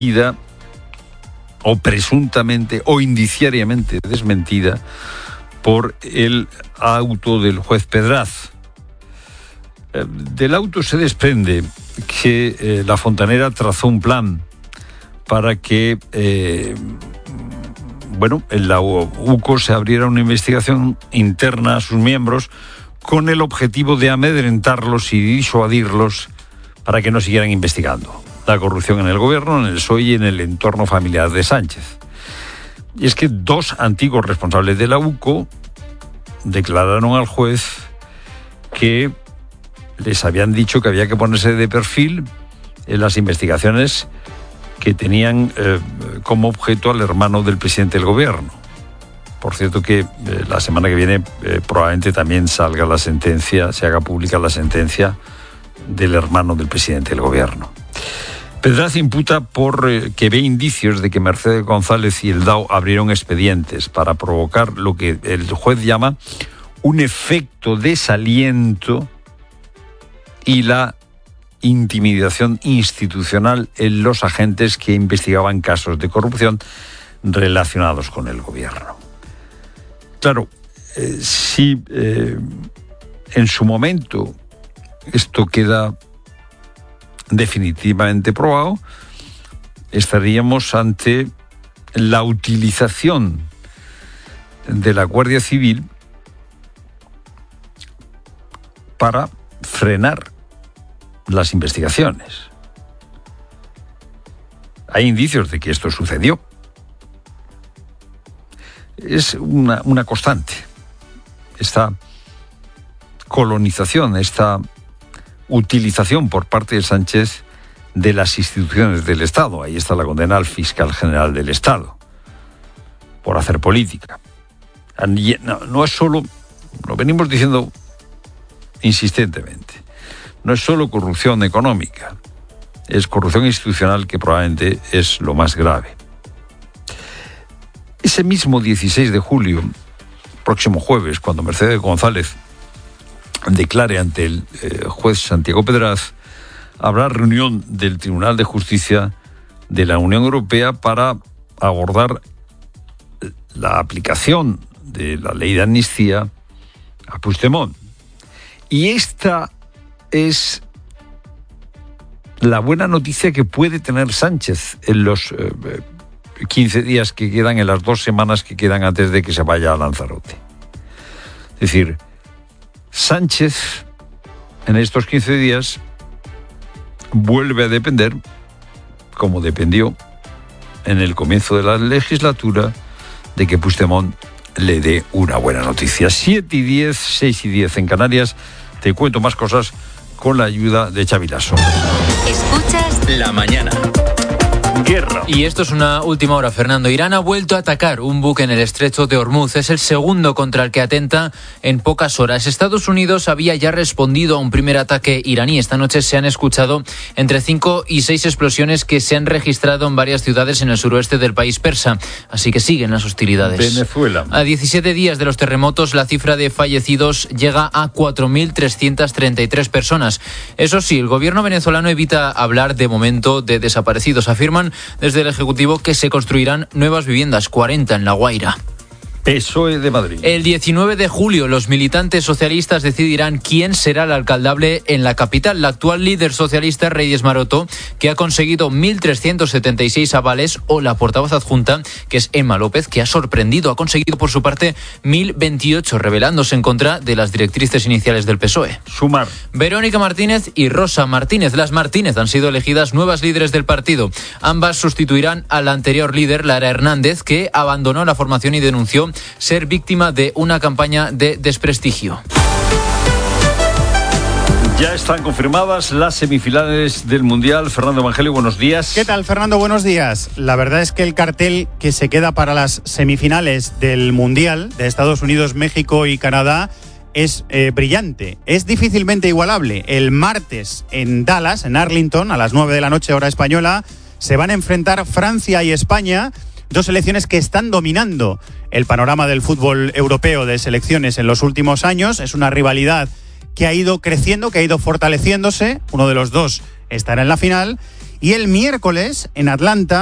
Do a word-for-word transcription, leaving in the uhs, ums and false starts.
o presuntamente o indiciariamente desmentida por el auto del juez Pedraz. Del auto se desprende que eh, la Fontanera trazó un plan para que eh, bueno, en la U C O se abriera una investigación interna a sus miembros con el objetivo de amedrentarlos y disuadirlos para que no siguieran investigando la corrupción en el gobierno, en el P S O E y en el entorno familiar de Sánchez. Y es que dos antiguos responsables de la U C O declararon al juez que les habían dicho que había que ponerse de perfil en las investigaciones que tenían eh, como objeto al hermano del presidente del gobierno. Por cierto que eh, la semana que viene eh, probablemente también salga la sentencia, se haga pública la sentencia del hermano del presidente del gobierno. Pedraz imputa por eh, que ve indicios de que Mercedes González y el D A O abrieron expedientes para provocar lo que el juez llama un efecto desaliento y la intimidación institucional en los agentes que investigaban casos de corrupción relacionados con el gobierno. Claro, eh, si eh, en su momento esto queda definitivamente probado, estaríamos ante la utilización de la Guardia Civil para frenar las investigaciones. Hay indicios de que esto sucedió. Es una, una constante. Esta colonización, esta utilización por parte de Sánchez de las instituciones del Estado. Ahí está la condena al fiscal general del Estado por hacer política. No, no es solo, lo venimos diciendo insistentemente, no es solo corrupción económica, es corrupción institucional, que probablemente es lo más grave. Ese mismo dieciséis de julio, próximo jueves, cuando Mercedes González declare ante el eh, juez Santiago Pedraz, habrá reunión del Tribunal de Justicia de la Unión Europea para abordar la aplicación de la ley de amnistía a Puigdemont. Y esta es la buena noticia que puede tener Sánchez en los eh, quince días que quedan, en las dos semanas que quedan antes de que se vaya a Lanzarote. Es decir, Sánchez en estos quince días vuelve a depender, como dependió en el comienzo de la legislatura, de que Puigdemont le dé una buena noticia. siete y diez, seis y diez en Canarias. Te cuento más cosas con la ayuda de Xavi Lasso. Escuchas La Mañana. Guerra. Y esto es una última hora, Fernando. Irán ha vuelto a atacar un buque en el estrecho de Hormuz. Es el segundo contra el que atenta en pocas horas. Estados Unidos había ya respondido a un primer ataque iraní. Esta noche se han escuchado entre cinco y seis explosiones que se han registrado en varias ciudades en el suroeste del país persa. Así que siguen las hostilidades. Venezuela. A diecisiete días de los terremotos, la cifra de fallecidos llega a cuatro mil trescientas treinta y tres personas. Eso sí, el gobierno venezolano evita hablar de momento de desaparecidos. Afirman desde el Ejecutivo que se construirán nuevas viviendas, cuarenta en La Guaira. P S O E de Madrid. El diecinueve de julio, los militantes socialistas decidirán quién será el alcaldable en la capital. La actual líder socialista, Reyes Maroto, que ha conseguido mil trescientos setenta y seis avales, o la portavoz adjunta, que es Emma López, que ha sorprendido, ha conseguido por su parte mil veintiocho, rebelándose en contra de las directrices iniciales del P S O E. Sumar. Verónica Martínez y Rosa Martínez. Las Martínez han sido elegidas nuevas líderes del partido. Ambas sustituirán a la anterior líder, Lara Hernández, que abandonó la formación y denunció ser víctima de una campaña de desprestigio. Ya están confirmadas las semifinales del Mundial. Fernando Evangelio, buenos días. ¿Qué tal, Fernando? Buenos días. La verdad es que el cartel que se queda para las semifinales del Mundial de Estados Unidos, México y Canadá es eh, brillante. Es difícilmente igualable. El martes en Dallas, en Arlington, a las nueve de la noche hora española, se van a enfrentar Francia y España, dos selecciones que están dominando el panorama del fútbol europeo de selecciones en los últimos años. Es una rivalidad que ha ido creciendo, que ha ido fortaleciéndose. Uno de los dos estará en la final. Y el miércoles, en Atlanta,